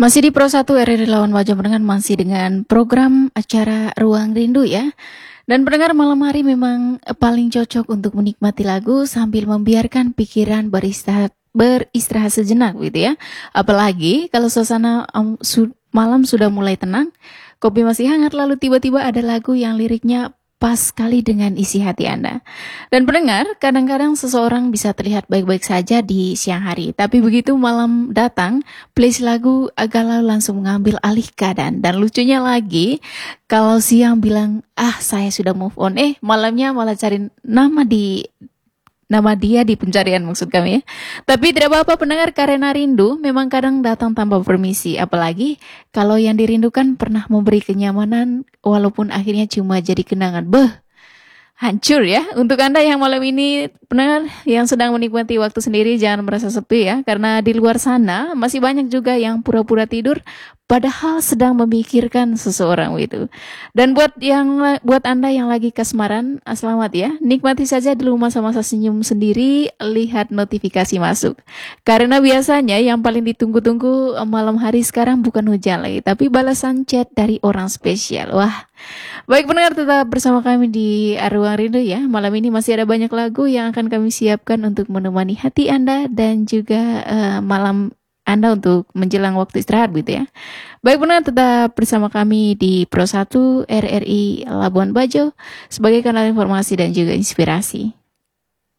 Masih di Pro 1 RRI Lawan Wajah Pendengar, masih dengan program acara Ruang Rindu ya. Dan pendengar, malam hari memang paling cocok untuk menikmati lagu sambil membiarkan pikiran beristirahat sejenak gitu ya. Apalagi kalau suasana malam sudah mulai tenang, kopi masih hangat, lalu tiba-tiba ada lagu yang liriknya pas sekali dengan isi hati Anda. Dan pendengar, kadang-kadang seseorang bisa terlihat baik-baik saja di siang hari, tapi begitu malam datang, playlist lagu galau langsung mengambil alih keadaan. Dan lucunya lagi, kalau siang bilang, saya sudah move on, malamnya malah cari nama dia di pencarian, maksud kami ya. Tapi tidak apa-apa pendengar, karena rindu memang kadang datang tanpa permisi. Apalagi kalau yang dirindukan pernah memberi kenyamanan, walaupun akhirnya cuma jadi kenangan. Hancur ya. Untuk Anda yang malam ini pendengar yang sedang menikmati waktu sendiri, jangan merasa sepi ya. Karena di luar sana masih banyak juga yang pura-pura tidur padahal sedang memikirkan seseorang itu. Dan buat Anda yang lagi kasmaran, selamat ya. Nikmati saja dulu masa-masa senyum sendiri, lihat notifikasi masuk. Karena biasanya yang paling ditunggu-tunggu malam hari sekarang bukan hujan lagi, tapi balasan chat dari orang spesial. Wah. Baik pendengar, tetap bersama kami di Ruang Rindu ya. Malam ini masih ada banyak lagu yang akan kami siapkan untuk menemani hati Anda dan juga malam Anda untuk menjelang waktu istirahat gitu ya. Baik pendengar, tetap bersama kami di Pro 1 RRI Labuan Bajo sebagai kanal informasi dan juga inspirasi.